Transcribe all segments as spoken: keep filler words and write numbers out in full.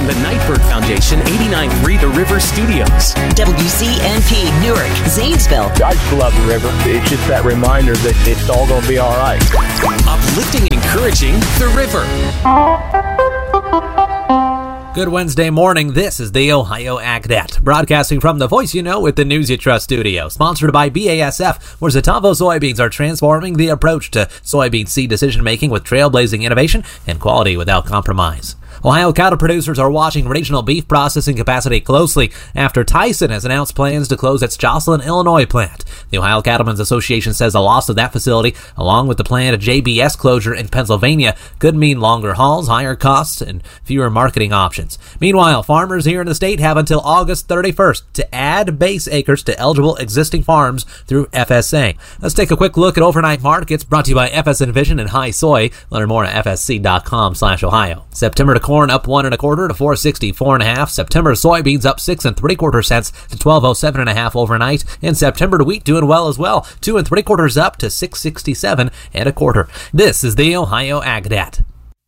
from the Nightbird Foundation, eighty-nine point three The River Studios. W C N P, Newark, Zanesville. I just love the river. It's just that reminder that it's all going to be all right. Uplifting and encouraging The River. Good Wednesday morning. This is the Ohio AgNet, broadcasting from the Voice You Know with the News You Trust studio, sponsored by B A S F, where Zetavo soybeans are transforming the approach to soybean seed decision-making with trailblazing innovation and quality without compromise. Ohio cattle producers are watching regional beef processing capacity closely after Tyson has announced plans to close its Jocelyn, Illinois plant. The Ohio Cattlemen's Association says the loss of that facility, along with the planned J B S closure in Pennsylvania, could mean longer hauls, higher costs, and fewer marketing options. Meanwhile, farmers here in the state have until August thirty-first to add base acres to eligible existing farms through F S A. Let's take a quick look at overnight markets, brought to you by F S Envision and High Soy. Learn more at fsc.com slash Ohio. September to corn up one and a quarter to four sixty-four and a half. September to soybeans up six and three quarter cents to twelve oh seven and a half overnight. And September to wheat doing well as well, two and three quarters up to six sixty-seven and a quarter. This is the Ohio AgNet.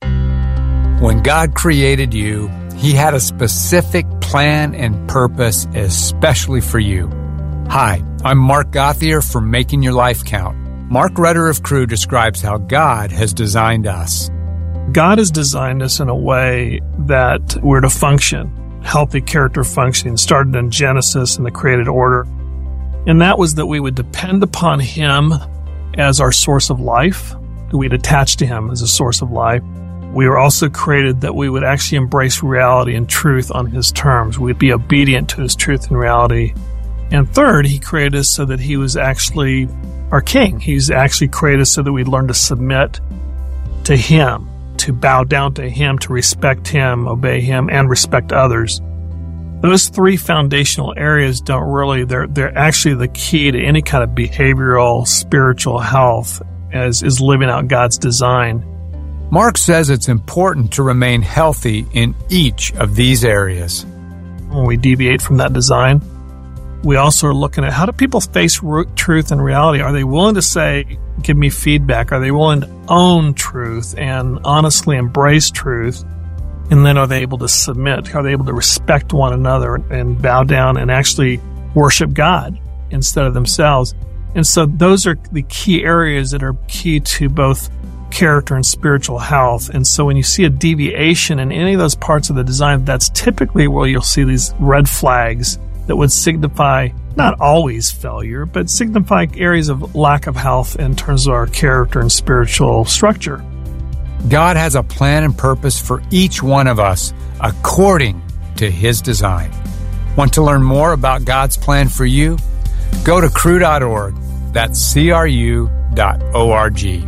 When God created you, He had a specific plan and purpose especially for you. Hi, I'm Mark Gauthier from Making Your Life Count. Mark Rudder of Crew describes how God has designed us. God has designed us in a way that we're to function, healthy character functioning, started in Genesis in the created order. And that was that we would depend upon Him as our source of life, that we'd attach to Him as a source of life. We were also created that we would actually embrace reality and truth on His terms. We'd be obedient to His truth and reality. And third, He created us so that He was actually our King. He's actually created us so that we'd learn to submit to Him, to bow down to Him, to respect Him, obey Him, and respect others. Those three foundational areas don't really, they're, they're actually the key to any kind of behavioral, spiritual health, as is living out God's design. Mark says it's important to remain healthy in each of these areas. When we deviate from that design, we also are looking at how do people face truth and reality? Are they willing to say, give me feedback? Are they willing to own truth and honestly embrace truth? And then are they able to submit? Are they able to respect one another and bow down and actually worship God instead of themselves? And so those are the key areas that are key to both character and spiritual health. And so when you see a deviation in any of those parts of the design, that's typically where you'll see these red flags that would signify not always failure, but signify areas of lack of health in terms of our character and spiritual structure. God has a plan and purpose for each one of us according to His design. Want to learn more about God's plan for you? Go to cru dot org. That's C R U dot O R G.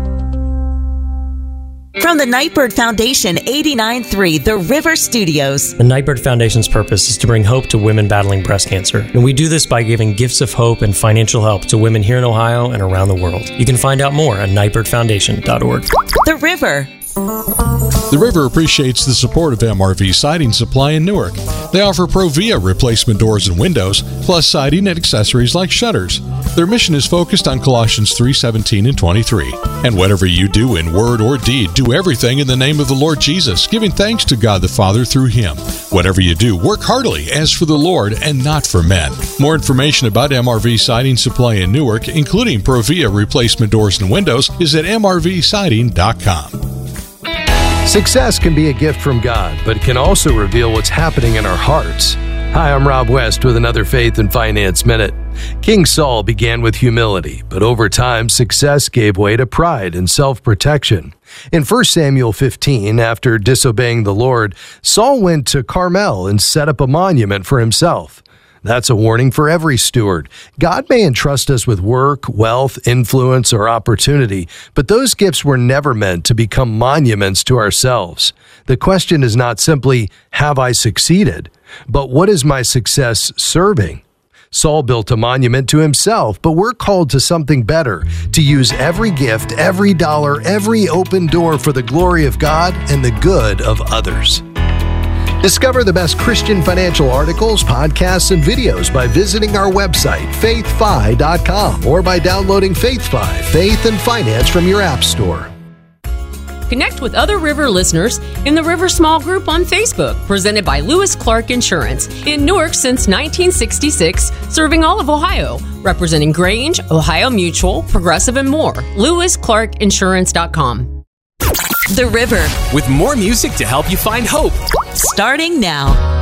From the Nightbird Foundation, eighty-nine point three The River Studios. The Nightbird Foundation's purpose is to bring hope to women battling breast cancer. And we do this by giving gifts of hope and financial help to women here in Ohio and around the world. You can find out more at nightbird foundation dot org. The River. The River appreciates the support of M R V Siding Supply in Newark. They offer Provia replacement doors and windows, plus siding and accessories like shutters. Their mission is focused on Colossians three seventeen and twenty-three. And whatever you do in word or deed, do everything in the name of the Lord Jesus, giving thanks to God the Father through Him. Whatever you do, work heartily as for the Lord and not for men. More information about M R V Siding Supply in Newark, including Provia replacement doors and windows, is at m r v siding dot com. Success can be a gift from God, but it can also reveal what's happening in our hearts. Hi, I'm Rob West with another Faith and Finance Minute. King Saul began with humility, but over time, success gave way to pride and self-protection. In First Samuel fifteen, after disobeying the Lord, Saul went to Carmel and set up a monument for himself. That's a warning for every steward. God may entrust us with work, wealth, influence, or opportunity, but those gifts were never meant to become monuments to ourselves. The question is not simply, have I succeeded? But what is my success serving? Saul built a monument to himself, but we're called to something better, to use every gift, every dollar, every open door for the glory of God and the good of others. Discover the best Christian financial articles, podcasts, and videos by visiting our website, faith fi dot com, or by downloading FaithFi, Faith and Finance from your app store. Connect with other River listeners in the River Small Group on Facebook, presented by Lewis Clark Insurance. In Newark since nineteen sixty-six, serving all of Ohio, representing Grange, Ohio Mutual, Progressive, and more. lewis clark insurance dot com. The River. With more music to help you find hope. Starting now.